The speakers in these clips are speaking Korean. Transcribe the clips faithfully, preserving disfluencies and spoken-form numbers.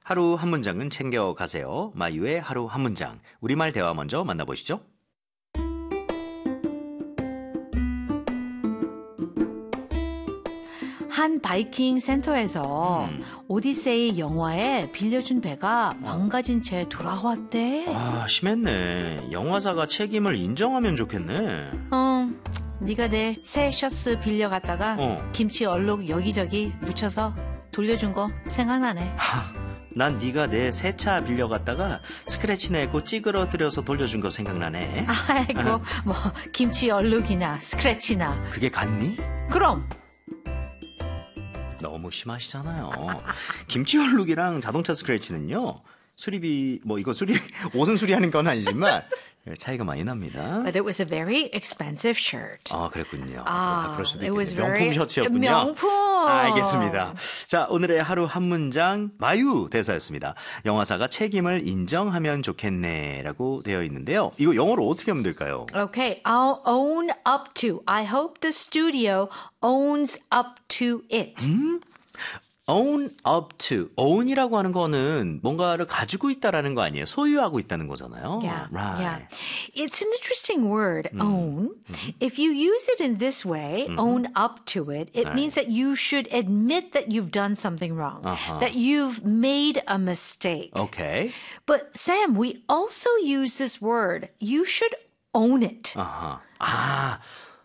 하루 한 문장은 챙겨가세요. 마유의 하루 한 문장. 우리말 대화 먼저 만나보시죠. 한 바이킹 센터에서 음. 오디세이 영화에 빌려준 배가 망가진 채 돌아왔대. 아, 심했네. 영화사가 책임을 인정하면 좋겠네. 어, 네가 내 새 셔츠 빌려갔다가 어. 김치 얼룩 여기저기 묻혀서 돌려준 거 생각나네. 하, 난 네가 내 새 차 빌려갔다가 스크래치 내고 찌그러뜨려서 돌려준 거 생각나네. 아이고, 뭐 김치 얼룩이나 스크래치나. 그게 같니? 그럼. 너무 심하시잖아요. 김치 얼룩이랑 자동차 스크래치는요. 수리비 뭐 이거 수리 옷은 수리하는 건 아니지만 차이가 많이 납니다. But it was a very expensive shirt. 아, 그랬군요. 아, 아, 그럴 수도 it was 있겠네요. 명품 very- 셔츠였군요. 명품. 알겠습니다. 자, 오늘의 하루 한 문장 마유 대사였습니다. 영화사가 책임을 인정하면 좋겠네라고 되어 있는데요. 이거 영어로 어떻게 하면 될까요? Okay, I'll own up to. I hope the studio owns up to it. own up to. own이라고 하는 거는 뭔가를 가지고 있다라는 거 아니에요? 소유하고 있다는 거잖아요. Yeah, Right. yeah. It's an interesting word, own. If you use it in this way, own up to it, it means that you should admit that you've done something wrong, Uh-huh. that you've made a mistake. Okay. But Sam, we also use this word. You should own it. 아하. 아,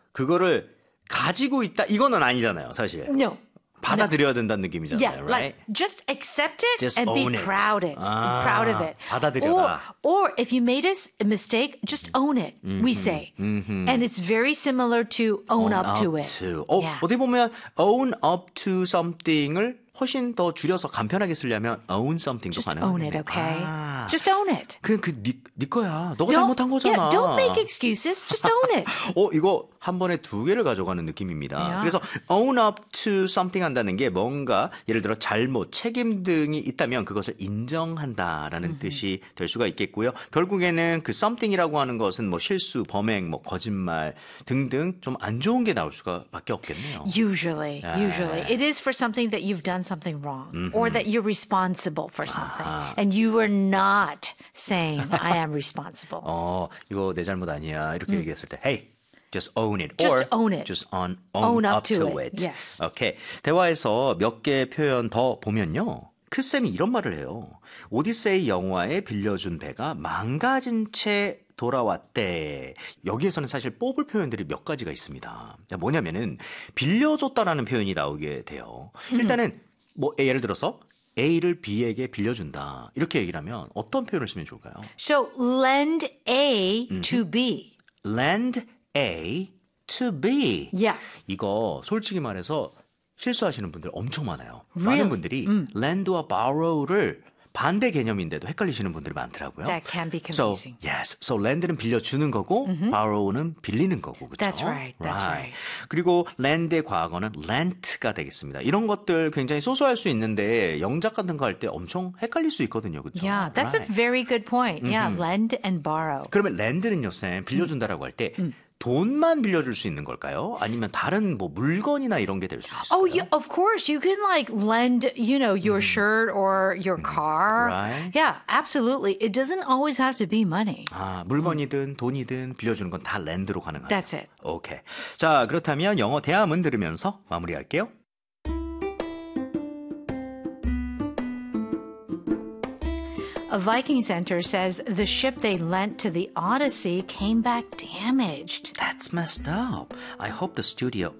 그거를 가지고 있다. 이거는 아니잖아요, 사실. No. 받아들여야 된다는 느낌이잖아요, Yeah, right? like just accept it Just and be own it. proud it, 아, proud of it. 받아들여라. Or, or if you made a, s- a mistake, just own it. We say, and it's very similar to own, up, to it. to. 어, Yeah. 어디 보면 own up to something을 훨씬 더 줄여서 간편하게 쓰려면 own something도 Just 가능하겠네. own it, okay? 아, Just own it. 그냥 그 네, 네 거야. 너가 Don't- 잘못한 거잖아. Yeah, don't make excuses. Just own it. 어, 이거 한 번에 두 개를 가져가는 느낌입니다. Yeah. 그래서 own up to something 한다는 게 뭔가 예를 들어 잘못, 책임 등이 있다면 그것을 인정한다라는 뜻이 될 수가 있겠고요. 결국에는 그 something이라고 하는 것은 뭐 실수, 범행, 뭐 거짓말 등등 좀 안 좋은 게 나올 수가 밖에 없겠네요. Usually, usually. It is for something that you've done something wrong or that you're responsible for something. And you are not saying, I am responsible. 어, 이거 내 잘못 아니야. 이렇게 얘기했을 때, hey, just own it. Just or own it. just own, own, Own up up, to, to it. it. Yes. 오케이. 대화에서 몇 개 표현 더 보면요. 크쌤이 이런 말을 해요. 오디세이 영화에 빌려준 배가 망가진 채 돌아왔대. 여기에서는 사실 뽑을 표현들이 몇 가지가 있습니다. 뭐냐면은 빌려줬다라는 표현이 나오게 돼요. 일단은 뭐 예를 들어서 A를 B에게 빌려준다. 이렇게 얘기를 하면 어떤 표현을 쓰면 좋을까요? So lend A to B. lend A to B. Yeah. 이거 솔직히 말해서 실수하시는 분들 엄청 많아요. Really? 많은 분들이 lend와 borrow를 반대 개념인데도 헷갈리시는 분들이 많더라고요. That can be So, confusing. yes. So lend는 빌려주는 거고 borrow는 빌리는 거고. 그렇죠? That's right. That's right. 그리고 lend의 과거는 lent가 되겠습니다. 이런 것들 굉장히 소소할 수 있는데 영작 같은 거 할 때 엄청 헷갈릴 수 있거든요. 그렇죠? Yeah, that's a Right. very good point. Yeah, lend and borrow. 그러면 lend는요, 쌤, 빌려준다라고 할 때 돈만 빌려줄 수 있는 걸까요? 아니면 다른 뭐 물건이나 이런 게 될 수 있을까요? Oh, yeah, of course. You can like lend, you know, your shirt or your car. Right. Yeah, absolutely. It doesn't always have to be money. 아, 물건이든 돈이든 빌려주는 건 다 렌드로 가능하다. That's it. 오케이. 자, 그렇다면 영어 대화문 들으면서 마무리할게요. A Viking center says the ship they lent to the Odyssey came back damaged. That's messed up. I hope the studio